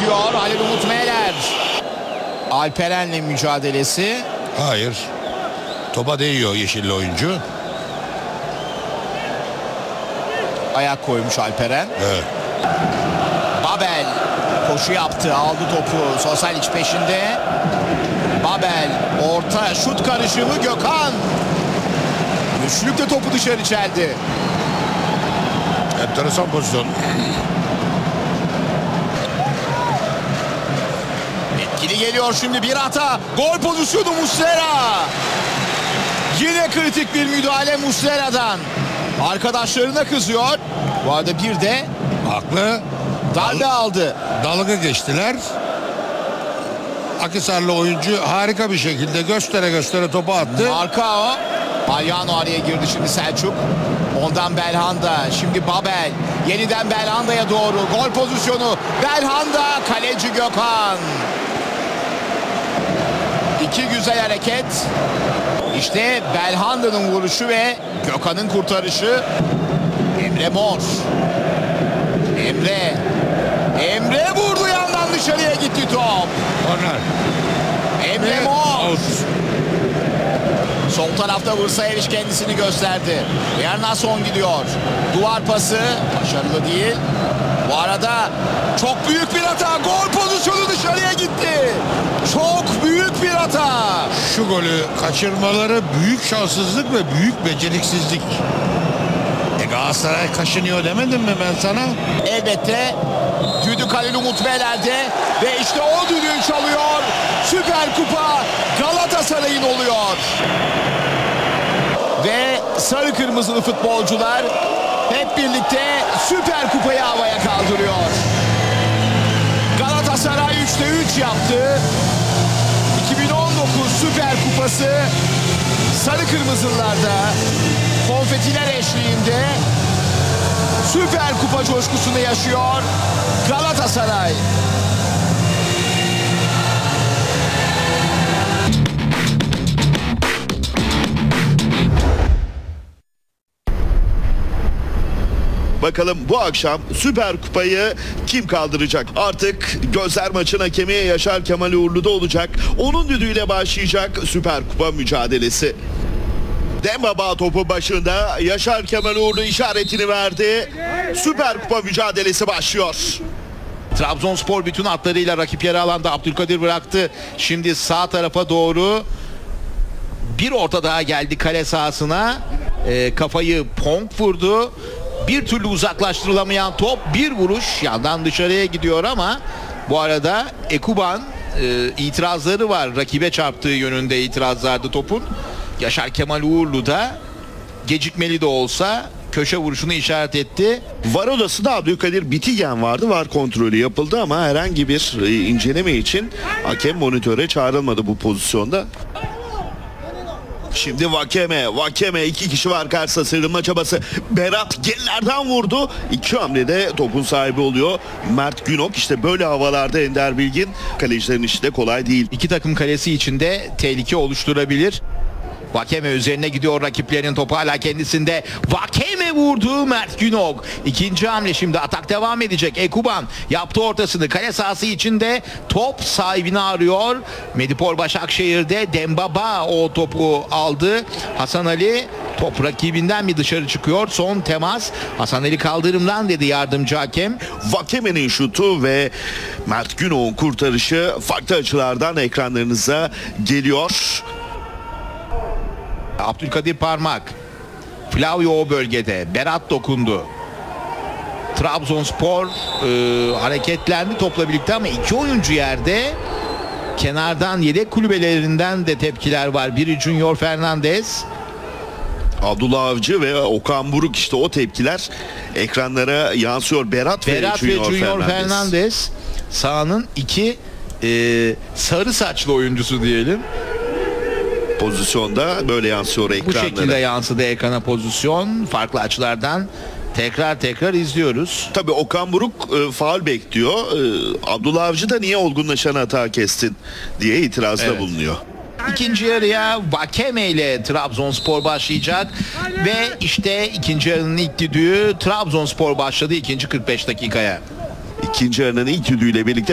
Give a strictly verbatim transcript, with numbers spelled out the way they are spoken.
çıkıyor. Halil Umut Meler. Alperen'le mücadelesi. Hayır. Topa değiyor yeşilli oyuncu. Ayak koymuş Alperen. Evet. Babel koşu yaptı, aldı topu. Sosalic peşinde. Babel orta şut karışımı, Gökhan. Üçlükle topu dışarı çeldi. Enteresan pozisyon. Etkili geliyor şimdi bir hata. Gol pozisyonu Muslera. Yine kritik bir müdahale Muslera'dan. Arkadaşlarına kızıyor. Bu arada bir de Haklı. darbe aldı. Dalga geçtiler. Akhisarlı oyuncu harika bir şekilde göstere göstere topu attı. Marcao. Mariano araya girdi şimdi Selçuk. Ondan Belhanda. Şimdi Babel. Yeniden Belhanda'ya doğru. Gol pozisyonu. Belhanda. Kaleci Gökhan. İki güzel hareket. İşte Belhanda'nın vuruşu ve Gökhan'ın kurtarışı. Emre Mor. Emre. Emre vurdu, yandan dışarıya gitti top. Korner. Emre Mor. Out. Sol tarafta Vırsayeviç kendisini gösterdi. Yernason gidiyor. Duvar pası başarılı değil. Bu arada çok büyük bir hata. Gol pozisyonu dışarıya gitti. Çok büyük bir hata. Şu golü kaçırmaları büyük şanssızlık ve büyük beceriksizlik. E Galatasaray kaşınıyor demedim mi ben sana? Elbette düdük Halil Umut Meler'de ve işte o düdüğü çalıyor. Süper Kupa Galatasaray'ın oluyor. Ve sarı kırmızılı futbolcular hep birlikte Süper Kupayı havaya kaldırıyor. Galatasaray üçte üç yaptı. iki bin on dokuz Süper Kupası sarı kırmızılarda konfetiler eşliğinde Süper Kupa coşkusunu yaşıyor Galatasaray. Bakalım bu akşam Süper Kupayı kim kaldıracak? Artık gözler maçın hakemi Yaşar Kemal Uğurlu'da olacak. Onun düdüğüyle başlayacak Süper Kupa mücadelesi. Dembaba topu başında, Yaşar Kemal Uğurlu işaretini verdi. Süper Kupa mücadelesi başlıyor. Trabzonspor bütün hatlarıyla rakip yarı alanda Abdülkadir bıraktı. Şimdi sağ tarafa doğru bir orta daha geldi kale sahasına. E, kafayı Ponk vurdu. Bir türlü uzaklaştırılamayan top, bir vuruş yandan dışarıya gidiyor ama bu arada Ekuban e, itirazları var. Rakibe çarptığı yönünde itirazlardı topun. Yaşar Kemal Uğurlu da gecikmeli de olsa köşe vuruşunu işaret etti. VAR odasında Abdülkadir Bitigen vardı. VAR kontrolü yapıldı ama herhangi bir e, inceleme için hakem monitöre çağrılmadı bu pozisyonda. Şimdi Vakeme, Vakeme iki kişi var karşısında, sıyrılma çabası. Berat gerilerden vurdu. İki hamlede topun sahibi oluyor Mert Günok. İşte böyle havalarda Ender Bilgin, kalecilerin işi de kolay değil. İki takım kalesi içinde tehlike oluşturabilir. Vakeme üzerine gidiyor rakiplerinin, topu hala kendisinde. Vakeme vurdu, Mert Günok. İkinci hamle, şimdi atak devam edecek. Ekuban yaptı ortasını, kale sahası içinde top sahibini arıyor. Medipol Başakşehir'de Dembaba o topu aldı. Hasan Ali top rakibinden mi dışarı çıkıyor? Son temas. Hasan Ali kaldırımdan dedi yardımcı hakem. Vakeme'nin şutu ve Mert Günok'un kurtarışı farklı açılardan ekranlarınıza geliyor. Abdülkadir Parmak. Flavio o bölgede. Berat dokundu. Trabzonspor e, hareketlendi topla birlikte ama iki oyuncu yerde. Kenardan yedek kulübelerinden de tepkiler var. Biri Junior Fernandez. Abdullah Avcı ve Okan Buruk, işte o tepkiler ekranlara yansıyor. Berat, Berat ve ve Junior, Junior Fernandez. Fernandez. Sahanın iki e, sarı saçlı oyuncusu diyelim. Pozisyonda böyle yansıyor Bu ekranlara. şekilde yansıdı ekrana pozisyon. Farklı açılardan tekrar tekrar izliyoruz. Tabii Okan Buruk e, faul bekliyor. E, Abdullah Avcı da niye olgunlaşan hata kestin diye itirazda Evet. bulunuyor. İkinci yarıya Vakeme ile Trabzonspor başlayacak ve işte ikinci yarının ilk düdüğü Trabzonspor başladı ikinci kırk beş dakikaya. İkinci yarının ilk düdüğüyle birlikte